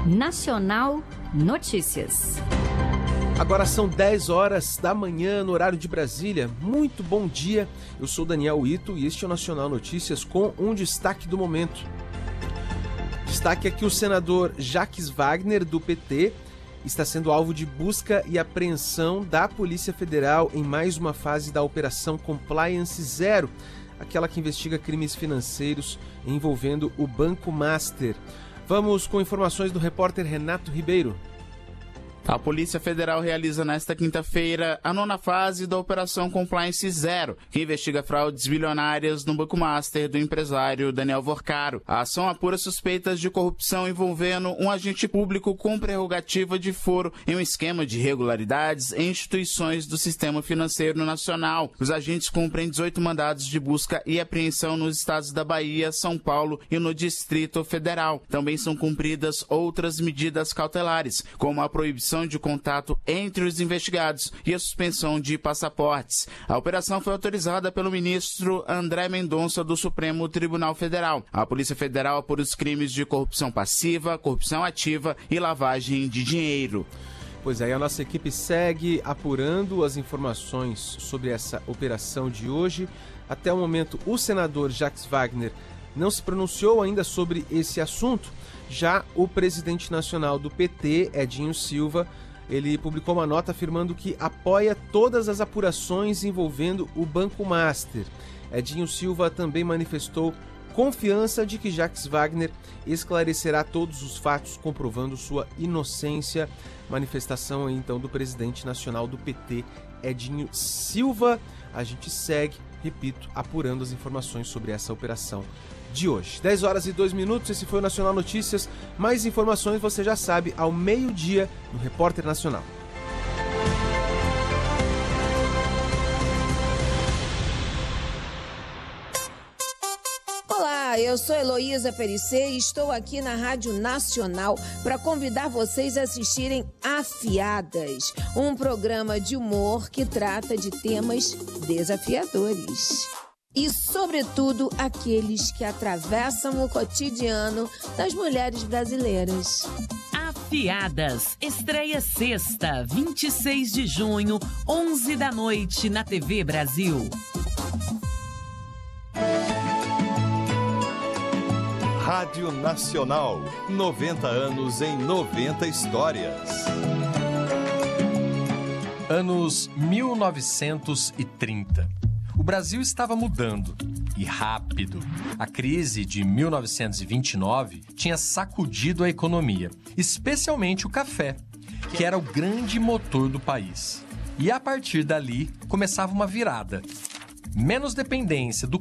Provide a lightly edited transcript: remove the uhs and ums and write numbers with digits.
Nacional Notícias. Agora são 10 horas da manhã no horário de Brasília. Muito bom dia, eu sou Daniel Ito e este é o Nacional Notícias com um destaque do momento. Destaque aqui: o senador Jacques Wagner, do PT, está sendo alvo de busca e apreensão da Polícia Federal em mais uma fase da Operação Compliance Zero, aquela que investiga crimes financeiros envolvendo o Banco Master. Vamos com informações do repórter Renato Ribeiro. A Polícia Federal realiza nesta quinta-feira a 9ª fase da Operação Compliance Zero, que investiga fraudes bilionárias no Banco Master do empresário Daniel Vorcaro. A ação apura suspeitas de corrupção envolvendo um agente público com prerrogativa de foro em um esquema de irregularidades em instituições do sistema financeiro nacional. Os agentes cumprem 18 mandados de busca e apreensão nos estados da Bahia, São Paulo e no Distrito Federal. Também são cumpridas outras medidas cautelares, como a proibição de contato entre os investigados e a suspensão de passaportes. A operação foi autorizada pelo ministro André Mendonça do Supremo Tribunal Federal. A Polícia Federal apura os crimes de corrupção passiva, corrupção ativa e lavagem de dinheiro. Pois é, a nossa equipe segue apurando as informações sobre essa operação de hoje. Até o momento, o senador Jacques Wagner não se pronunciou ainda sobre esse assunto. Já o presidente nacional do PT, Edinho Silva, ele publicou uma nota afirmando que apoia todas as apurações envolvendo o Banco Master. Edinho Silva também manifestou confiança de que Jacques Wagner esclarecerá todos os fatos, comprovando sua inocência. Manifestação aí, então, do presidente nacional do PT, Edinho Silva. A gente segue, repito, apurando as informações sobre essa operação de hoje. 10 horas e 2 minutos, esse foi o Nacional Notícias. Mais informações você já sabe ao meio-dia no Repórter Nacional. Olá, eu sou Heloísa Perissé e estou aqui na Rádio Nacional para convidar vocês a assistirem Afiadas, um programa de humor que trata de temas desafiadores. E, sobretudo, aqueles que atravessam o cotidiano das mulheres brasileiras. Afiadas, estreia sexta, 26 de junho, 11 da noite, na TV Brasil. Rádio Nacional, 90 anos em 90 histórias. Anos 1930. O Brasil estava mudando, e rápido. A crise de 1929 tinha sacudido a economia, especialmente o café, que era o grande motor do país. E a partir dali, começava uma virada. Menos dependência do